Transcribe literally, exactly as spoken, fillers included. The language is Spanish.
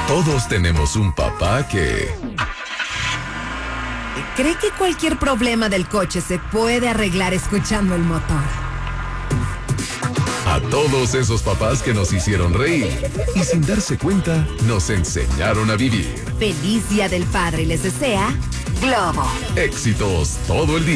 Todos tenemos un papá que... ¿Cree que cualquier problema del coche se puede arreglar escuchando el motor? A todos esos papás que nos hicieron reír y sin darse cuenta nos enseñaron a vivir. Feliz Día del Padre les desea Globo. Éxitos todo el día.